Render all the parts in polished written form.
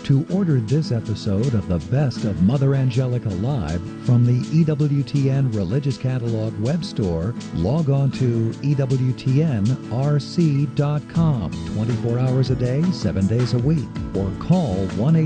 To order this episode of the Best of Mother Angelica Live from the EWTN Religious Catalog web store, log on to EWTNRC.com 24 hours a day, 7 days a week, or call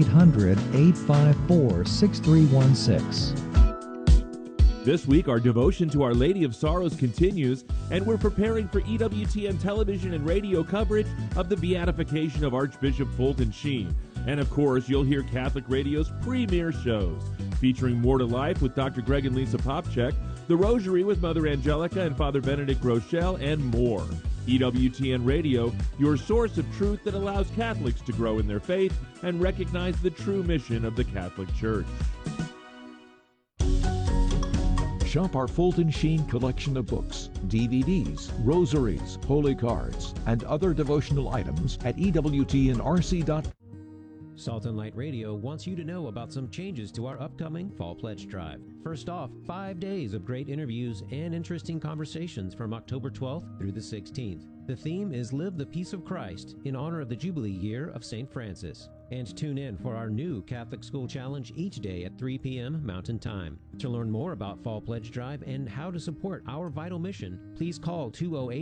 1-800-854-6316. This week, our devotion to Our Lady of Sorrows continues, and we're preparing for EWTN television and radio coverage of the beatification of Archbishop Fulton Sheen. And of course, you'll hear Catholic Radio's premier shows, featuring More to Life with Dr. Greg and Lisa Popchak, The Rosary with Mother Angelica and Father Benedict Rochelle, and more. EWTN Radio, your source of truth that allows Catholics to grow in their faith and recognize the true mission of the Catholic Church. Shop our Fulton Sheen collection of books, DVDs, rosaries, holy cards, and other devotional items at EWTNRC.com. Salt and Light Radio wants you to know about some changes to our upcoming Fall Pledge Drive. First off, 5 days of great interviews and interesting conversations from October 12th through the 16th. The theme is Live the Peace of Christ in honor of the Jubilee year of St. Francis. And tune in for our new Catholic School Challenge each day at 3 p.m. Mountain Time. To learn more about Fall Pledge Drive and how to support our vital mission, please call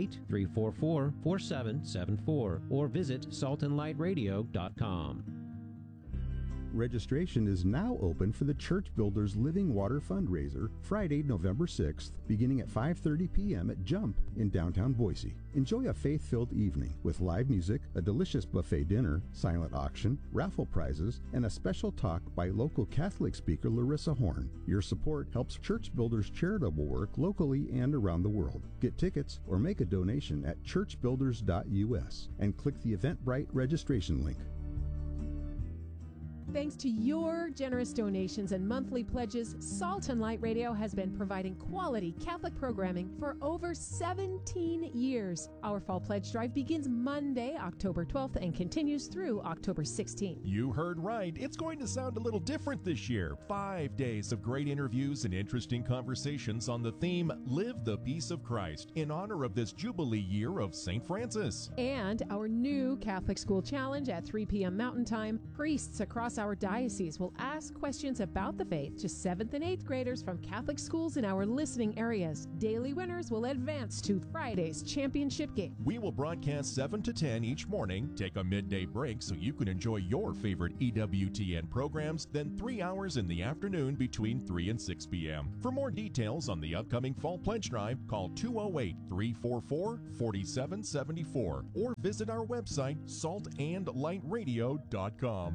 208-344-4774 or visit saltandlightradio.com. Registration is now open for the Church Builders Living Water Fundraiser, Friday, November 6th, beginning at 5:30 p.m. at Jump in downtown Boise. Enjoy a faith-filled evening with live music, a delicious buffet dinner, silent auction, raffle prizes, and a special talk by local Catholic speaker Larissa Horn. Your support helps Church Builders charitable work locally and around the world. Get tickets or make a donation at churchbuilders.us and click the Eventbrite registration link. Thanks to your generous donations and monthly pledges, Salt and Light Radio has been providing quality Catholic programming for over 17 years. Our Fall Pledge Drive begins Monday, October 12th and continues through October 16th. You heard right. It's going to sound a little different this year. 5 days of great interviews and interesting conversations on the theme Live the Peace of Christ in honor of this Jubilee year of St. Francis. And our new Catholic School Challenge at 3 p.m. Mountain Time. Priests across our diocese will ask questions about the faith to 7th and 8th graders from Catholic schools in our listening areas. Daily winners will advance to Friday's championship game. We will broadcast 7 to 10 each morning, take a midday break so you can enjoy your favorite EWTN programs, then 3 hours in the afternoon between 3 and 6 p.m. For more details on the upcoming Fall Pledge Drive, call 208-344-4774 or visit our website, saltandlightradio.com.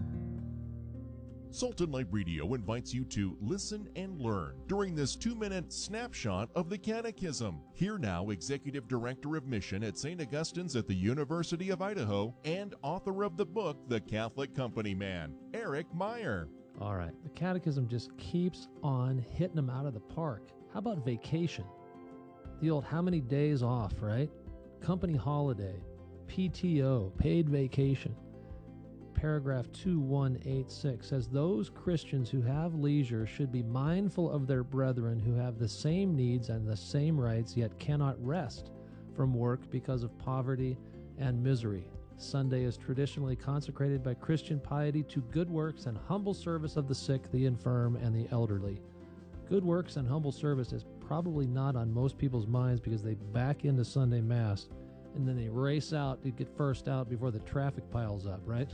Salt and Light Radio invites you to listen and learn during this 2-minute snapshot of the Catechism. Here now, Executive Director of Mission at St. Augustine's at the University of Idaho and author of the book, The Catholic Company Man, Eric Meyer. All right, the Catechism just keeps on hitting them out of the park. How about vacation? The old how many days off, right? Company holiday, PTO, paid vacation. Paragraph 2186 says those Christians who have leisure should be mindful of their brethren who have the same needs and the same rights, yet cannot rest from work because of poverty and misery. Sunday is traditionally consecrated by Christian piety to good works and humble service of the sick, the infirm, and the elderly. Good works and humble service is probably not on most people's minds because they back into Sunday Mass and then they race out to get first out before the traffic piles up, right?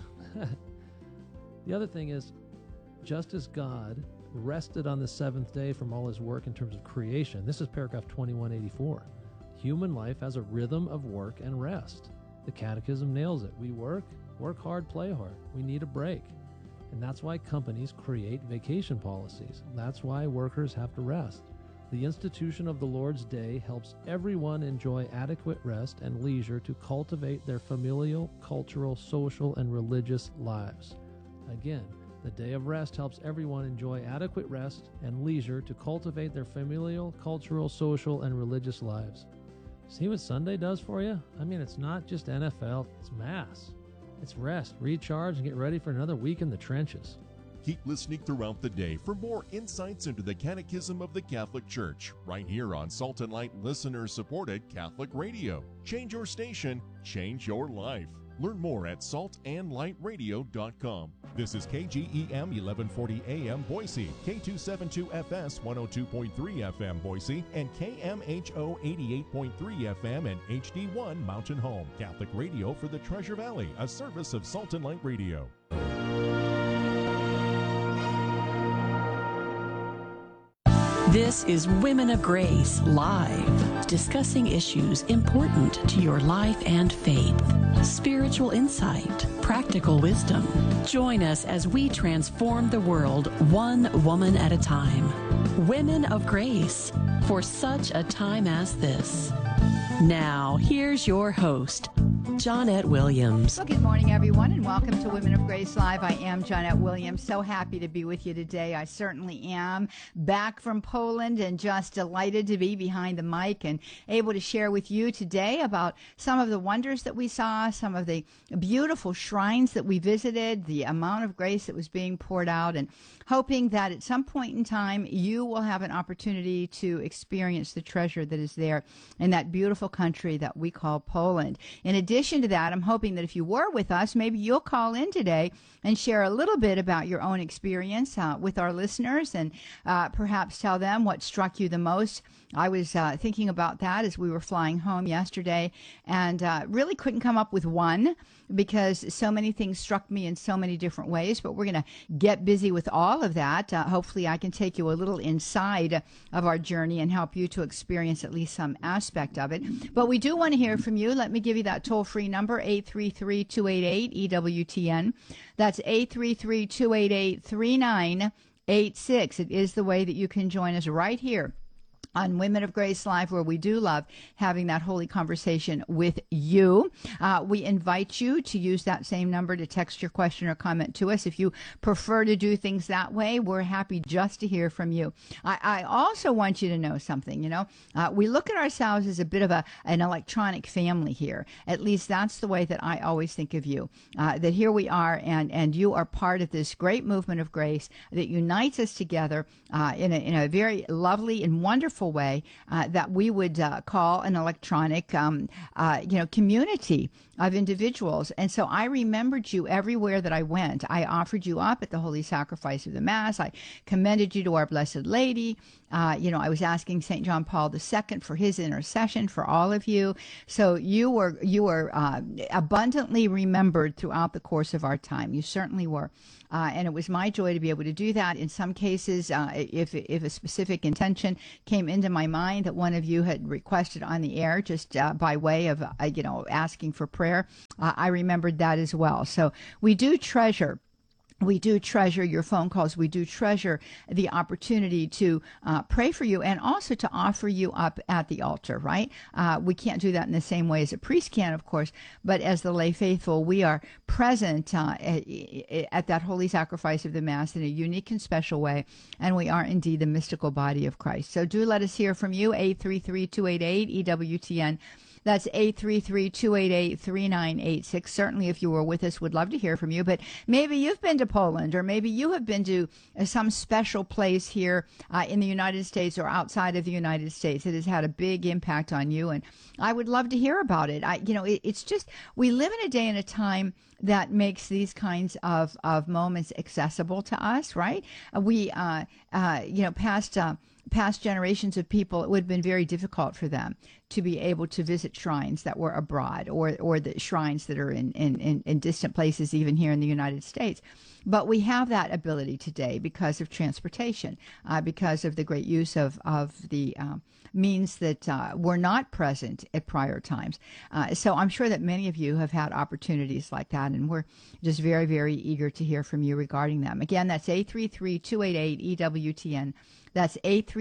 The other thing is, just as God rested on the seventh day from all his work in terms of creation, this is paragraph 2184, human life has a rhythm of work and rest. The Catechism nails it. We work hard, play hard. We need a break. And that's why companies create vacation policies. That's why workers have to rest. The institution of the Lord's Day helps everyone enjoy adequate rest and leisure to cultivate their familial, cultural, social, and religious lives. Again, the day of rest helps everyone enjoy adequate rest and leisure to cultivate their familial, cultural, social, and religious lives. See what Sunday does for you? I mean, it's not just NFL, it's Mass. It's rest, recharge, and get ready for another week in the trenches. Keep listening throughout the day for more insights into the Catechism of the Catholic Church, right here on Salt and Light listener-supported Catholic Radio. Change your station, change your life. Learn more at saltandlightradio.com. This is KGEM 1140 AM Boise, K272FS 102.3 FM Boise, and KMHO 88.3 FM and HD1 Mountain Home. Catholic radio for the Treasure Valley, a service of Salt and Light Radio. This is Women of Grace Live, discussing issues important to your life and faith. Spiritual insight, practical wisdom. Join us as we transform the world one woman at a time. Women of Grace, for such a time as this. Now, here's your host, Johnette Williams. Well, good morning, everyone, and welcome to Women of Grace Live. I am Johnette Williams. So happy to be with you today. I certainly am. Back from Poland and just delighted to be behind the mic and able to share with you today about some of the wonders that we saw, some of the beautiful shrines that we visited, the amount of grace that was being poured out, and hoping that at some point in time you will have an opportunity to experience the treasure that is there in that beautiful country that we call Poland. In addition to that, I'm hoping that if you were with us, maybe you'll call in today and share a little bit about your own experience with our listeners and perhaps tell them what struck you the most. I was thinking about that as we were flying home yesterday and really couldn't come up with one because so many things struck me in so many different ways, but we're going to get busy with all of that. Hopefully I can take you a little inside of our journey and help you to experience at least some aspect of it. But we do want to hear from you. Let me give you that toll-free number, 833-288-EWTN. That's 833-288-3986. It is the way that you can join us right here on Women of Grace Live, where we do love having that holy conversation with you. We invite you to use that same number to text your question or comment to us. If you prefer to do things that way, we're happy just to hear from you. I also want you to know something. We look at ourselves as a bit of an electronic family here. At least that's the way that I always think of you, that here we are, and you are part of this great movement of grace that unites us together in a very lovely and wonderful way that we would call an electronic, community of individuals. And so I remembered you everywhere that I went. I offered you up at the Holy Sacrifice of the Mass. I commended you to Our Blessed Lady. I was asking St. John Paul II for his intercession for all of you. So you were abundantly remembered throughout the course of our time. You certainly were. And it was my joy to be able to do that. In some cases, if a specific intention came into my mind that one of you had requested on the air, just by way of, asking for prayer, I remembered that as well. So we do treasure your phone calls. We do treasure the opportunity to pray for you and also to offer you up at the altar, right? We can't do that in the same way as a priest can, of course, but as the lay faithful, we are present at that holy sacrifice of the Mass in a unique and special way, and we are indeed the mystical body of Christ. So do let us hear from you, 833-288-EWTN. That's 833-288-3986. Certainly, if you were with us, would love to hear from you. But maybe you've been to Poland, or maybe you have been to some special place here in the United States or outside of the United States that has had a big impact on you. And I would love to hear about it. It's just, we live in a day and a time that makes these kinds of moments accessible to us, right? Past generations of people, it would have been very difficult for them to be able to visit shrines that were abroad or the shrines that are in distant places, even here in the United States. But we have that ability today because of transportation, because of the great use of the means that were not present at prior times. So I'm sure that many of you have had opportunities like that, and we're just very, very eager to hear from you regarding them. Again, that's 833-288-EWTN. That's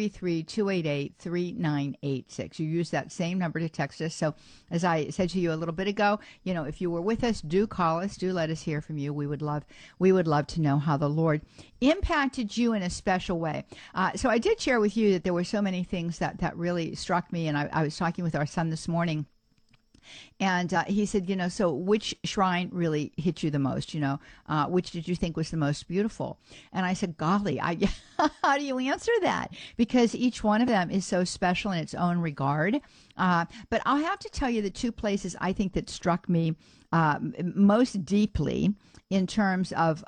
833-288-3986. You use that same number to text us. So as I said to you a little bit ago, if you were with us, do call us. Do let us hear from you. We would love to know how the Lord impacted you in a special way. So I did share with you that there were so many things that really struck me. And I was talking with our son this morning. And he said, so which shrine really hit you the most? Which did you think was the most beautiful? And I said, golly, how do you answer that? Because each one of them is so special in its own regard. But I'll have to tell you the two places I think that struck me most deeply in terms of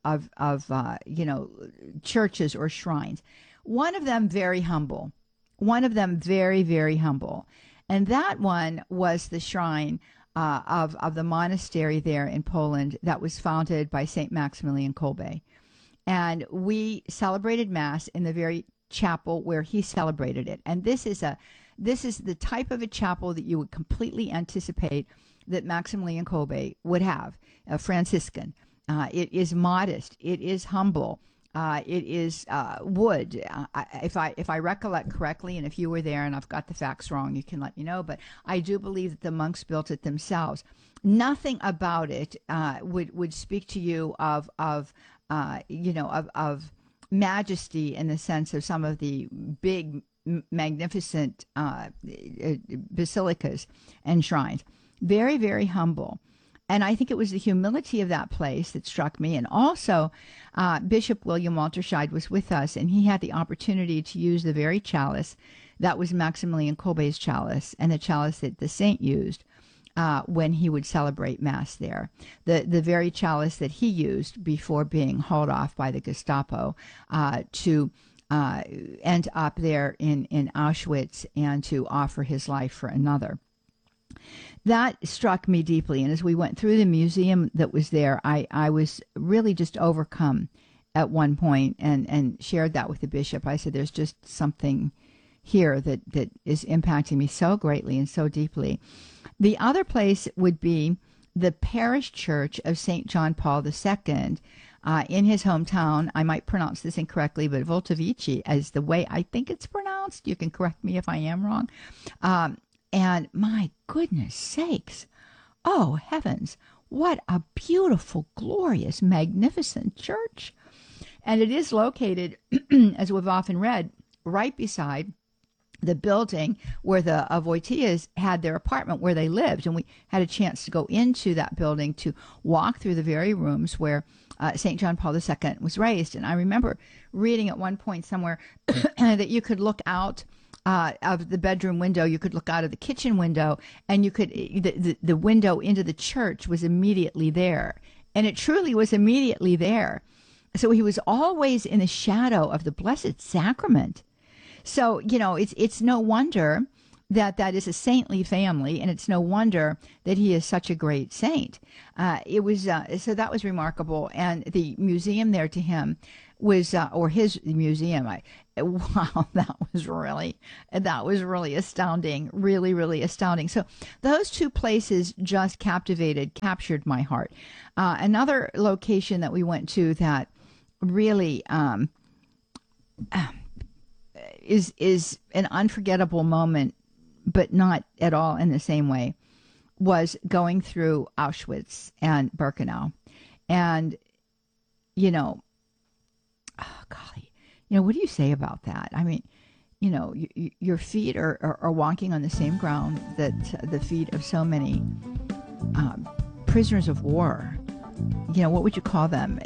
churches or shrines. One of them very humble. One of them very, very humble. And that one was the shrine of the monastery there in Poland that was founded by St. Maximilian Kolbe. And we celebrated Mass in the very chapel where he celebrated it. And this is the type of a chapel that you would completely anticipate that Maximilian Kolbe would have, a Franciscan. It is modest. It is humble. It is wood. If I recollect correctly, and if you were there and I've got the facts wrong, you can let me know. But I do believe that the monks built it themselves. Nothing about it would speak to you of majesty in the sense of some of the big, magnificent basilicas and shrines. Very, very humble. And I think it was the humility of that place that struck me. And also, Bishop William Walterscheid was with us, and he had the opportunity to use the very chalice that was Maximilian Kolbe's chalice, and the chalice that the saint used when he would celebrate Mass there. The very chalice that he used before being hauled off by the Gestapo to end up there in Auschwitz and to offer his life for another. That struck me deeply. And as we went through the museum that was there, I was really just overcome at one point and shared that with the bishop. I said, there's just something here that is impacting me so greatly and so deeply. The other place would be the parish church of St. John Paul II in his hometown. I might pronounce this incorrectly, but Voltovici is the way I think it's pronounced. You can correct me if I am wrong. And my goodness sakes, oh heavens, what a beautiful, glorious, magnificent church. And it is located, as we've often read, right beside the building where the Wojtylas had their apartment where they lived. And we had a chance to go into that building to walk through the very rooms where St. John Paul II was raised. And I remember reading at one point somewhere that you could look out of the bedroom window, you could look out of the kitchen window, and you could the window into the church was immediately there. And it truly was immediately there. So he was always in the shadow of the Blessed Sacrament. So, it's no wonder that is a saintly family, and it's no wonder that he is such a great saint. So that was remarkable. And the museum there to him was, or his museum, wow, that was really astounding, really, really astounding. So those two places just captured my heart. Another location that we went to that really is an unforgettable moment, but not at all in the same way, was going through Auschwitz and Birkenau. And, oh, golly, what do you say about that? I mean, your feet are walking on the same ground that the feet of so many prisoners of war. What would you call them?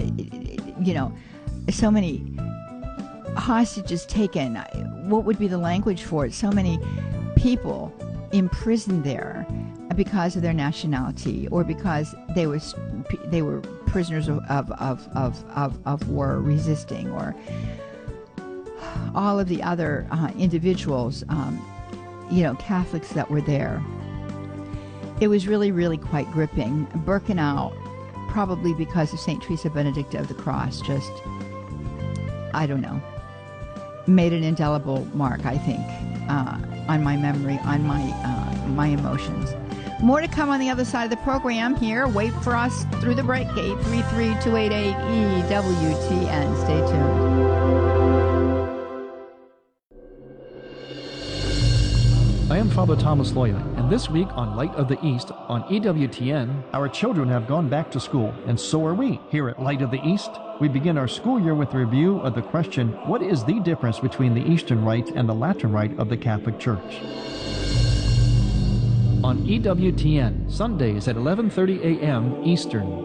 So many hostages taken. What would be the language for it? So many people imprisoned there because of their nationality or because they were prisoners of war resisting, or all of the other individuals, Catholics that were there. It was really, really quite gripping. Birkenau, probably because of St. Teresa Benedicta of the Cross, just, I don't know, made an indelible mark, I think, on my memory, on my emotions. More to come on the other side of the program here. Wait for us through the break, 833-288-EWTN. Stay tuned. I am Father Thomas Loya, and this week on Light of the East on EWTN, our children have gone back to school, and so are we. Here at Light of the East, we begin our school year with a review of the question, what is the difference between the Eastern Rite and the Latin Rite of the Catholic Church? On EWTN, Sundays at 11:30 a.m. Eastern.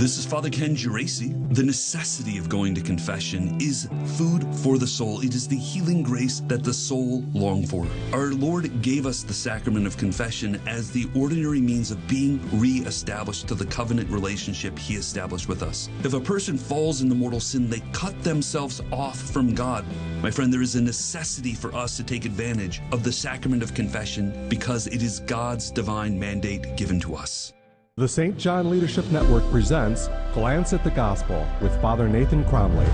This is Father Ken Geraci. The necessity of going to confession is food for the soul. It is the healing grace that the soul longs for. Our Lord gave us the sacrament of confession as the ordinary means of being re-established to the covenant relationship He established with us. If a person falls into mortal sin, they cut themselves off from God. My friend, there is a necessity for us to take advantage of the sacrament of confession because it is God's divine mandate given to us. The St. John Leadership Network presents Glance at the Gospel with Father Nathan Cromley.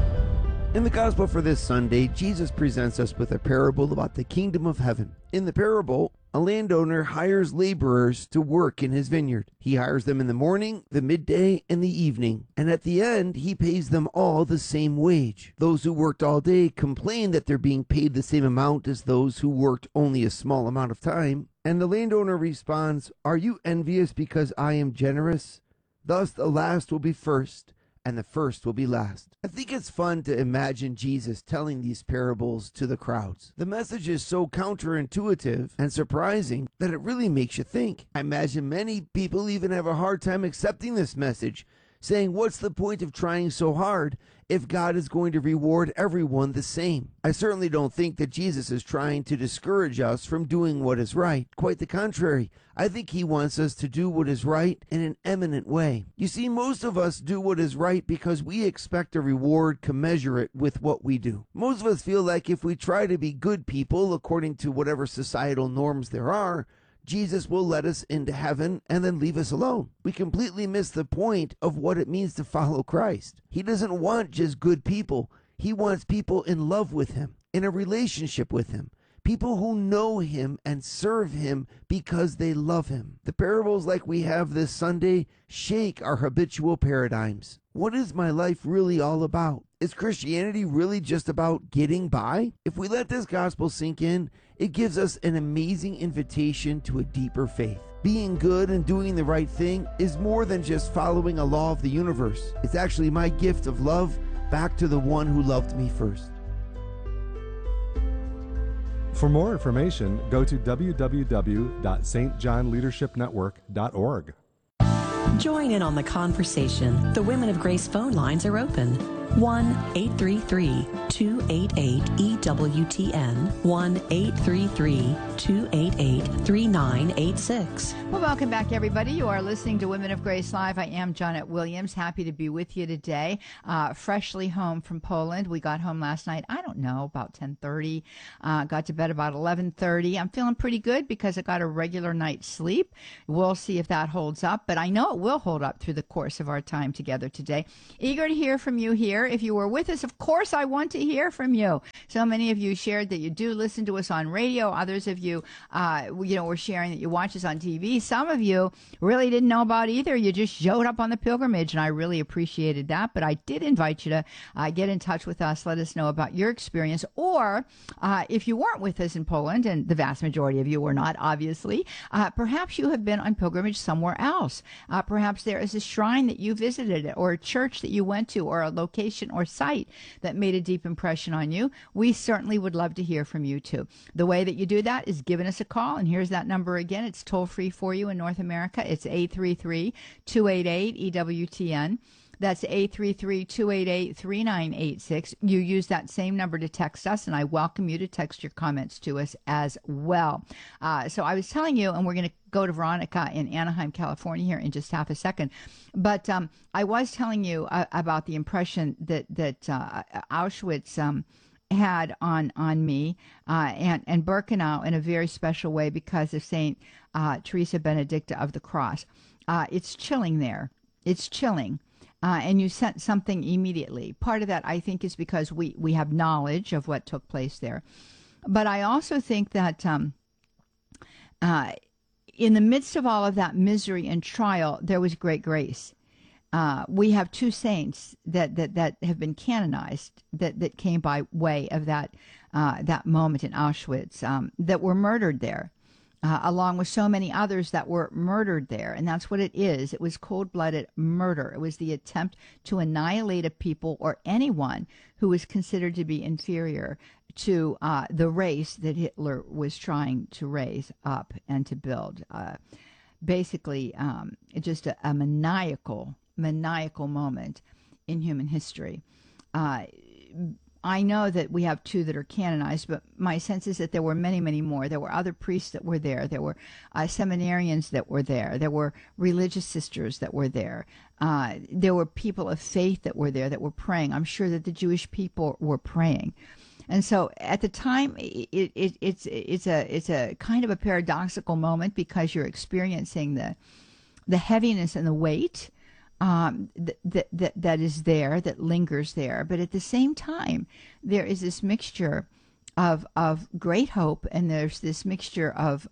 In the Gospel for this Sunday, Jesus presents us with a parable about the kingdom of heaven. In the parable, a landowner hires laborers to work in his vineyard. He hires them in the morning, the midday, and the evening. And at the end, he pays them all the same wage. Those who worked all day complain that they're being paid the same amount as those who worked only a small amount of time. And the landowner responds, "Are you envious because I am generous? Thus the last will be first, and the first will be last." I think it's fun to imagine Jesus telling these parables to the crowds. The message is so counterintuitive and surprising that it really makes you think. I imagine many people even have a hard time accepting this message, saying, what's the point of trying so hard if God is going to reward everyone the same? I certainly don't think that Jesus is trying to discourage us from doing what is right. Quite the contrary. I think He wants us to do what is right in an eminent way. You see, most of us do what is right because we expect a reward commensurate with what we do. Most of us feel like if we try to be good people according to whatever societal norms there are, Jesus will let us into heaven and then leave us alone. We completely miss the point of what it means to follow Christ. He doesn't want just good people. He wants people in love with Him, in a relationship with Him. People who know Him and serve Him because they love Him. The parables like we have this Sunday shake our habitual paradigms. What is my life really all about? Is Christianity really just about getting by? If we let this gospel sink in, it gives us an amazing invitation to a deeper faith. Being good and doing the right thing is more than just following a law of the universe. It's actually my gift of love back to the one who loved me first. For more information, go to www.stjohnleadershipnetwork.org. Join in on the conversation. The Women of Grace phone lines are open. 1-833-288-EWTN, 1-833-288-3986. Well, welcome back, everybody. You are listening to Women of Grace Live. I am Janet Williams. Happy to be with you today. Freshly home from Poland. We got home last night, I don't know, about 10:30. Got to bed about 11:30. I'm feeling pretty good because I got a regular night's sleep. We'll see if that holds up, but I know it will hold up through the course of our time together today. Eager to hear from you here. If you were with us, of course, I want to hear from you. So many of you shared that you do listen to us on radio. Others of you, were sharing that you watch us on TV. Some of you really didn't know about either. You just showed up on the pilgrimage, and I really appreciated that. But I did invite you to get in touch with us. Let us know about your experience. Or if you weren't with us in Poland, and the vast majority of you were not, obviously, perhaps you have been on pilgrimage somewhere else. Perhaps there is a shrine that you visited, or a church that you went to, or a location or site that made a deep impression on you. We certainly would love to hear from you too. The way that you do that is giving us a call, and here's that number again. It's toll free for you in North America. It's 833-288-EWTN. That's 833-288-3986. You use that same number to text us, and I welcome you to text your comments to us as well. So I was telling you, and we're going to go to Veronica in Anaheim, California here in just half a second. But I was telling you about the impression that Auschwitz had on me and Birkenau in a very special way because of St. Teresa Benedicta of the Cross. It's chilling there. It's chilling. And you sent something immediately. Part of that, I think, is because we have knowledge of what took place there. But I also think that in the midst of all of that misery and trial, there was great grace. We have two saints that have been canonized that came by way of that moment in Auschwitz that were murdered there. Along with so many others that were murdered there. And that's what it is. It was cold-blooded murder. It was the attempt to annihilate a people or anyone who was considered to be inferior to the race that Hitler was trying to raise up and to build. Basically, just a maniacal maniacal moment in human history. I know that we have 2 that are canonized, but my sense is that there were many, many more. There were other priests that were there. There were seminarians that were there. There were religious sisters that were there. There were people of faith that were there that were praying. I'm sure that the Jewish people were praying. And so at the time, it's a kind of a paradoxical moment because you're experiencing the heaviness and the weight that is there, that lingers there. But at the same time, there is this mixture of great hope, and there's this mixture of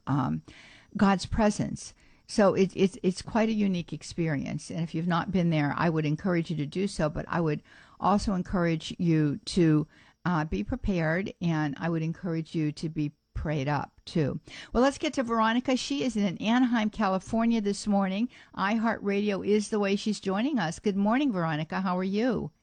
God's presence. So it's quite a unique experience. And if you've not been there, I would encourage you to do so. But I would also encourage you to be prepared, and I would encourage you to be prayed up too. Well, let's get to Veronica. She is in Anaheim, California this morning. iHeartRadio is the way she's joining us. Good morning, Veronica. How are you?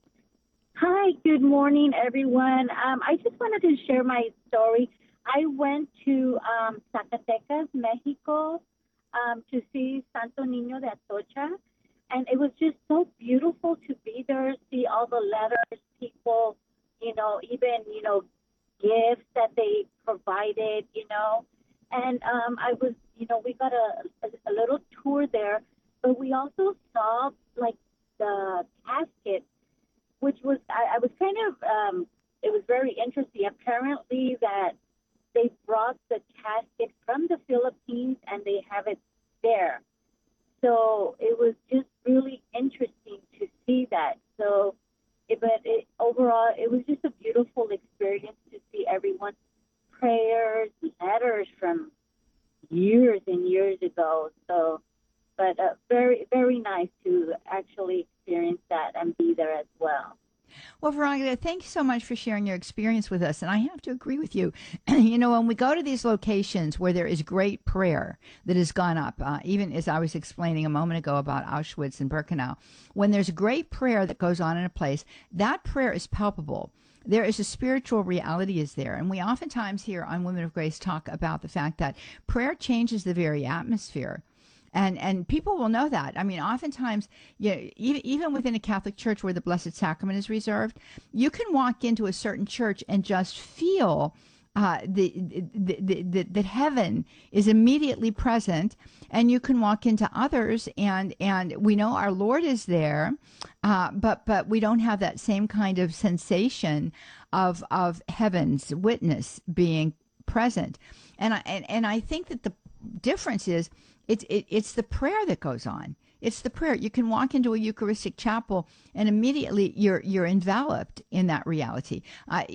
Hi, good morning, everyone. I just wanted to share my story. I went to Zacatecas, Mexico, to see Santo Niño de Atocha, and it was just so beautiful to be there, see all the letters, people, even, gifts that they provided, and I was, we got a little tour there, but we also saw like the casket, which was, I was kind of, it was very interesting. Apparently that they brought the casket from the Philippines and they have it there. So it was just really interesting to see that. So, overall, it was just a beautiful experience to see everyone's prayers, letters from years and years ago. So, but very, very nice to actually experience that and be there as well. Well, Veronica, thank you so much for sharing your experience with us. And I have to agree with you. When we go to these locations where there is great prayer that has gone up, even as I was explaining a moment ago about Auschwitz and Birkenau, when there's great prayer that goes on in a place, that prayer is palpable. There is a spiritual reality is there. And we oftentimes here on Women of Grace talk about the fact that prayer changes the very atmosphere. And people will know that. I mean, oftentimes, even within a Catholic church where the Blessed Sacrament is reserved, you can walk into a certain church and just feel that heaven is immediately present, and you can walk into others, and we know our Lord is there, but we don't have that same kind of sensation of heaven's witness being present. And I think that the difference is, it's the prayer that goes on. It's the prayer. You can walk into a Eucharistic chapel and immediately you're enveloped in that reality.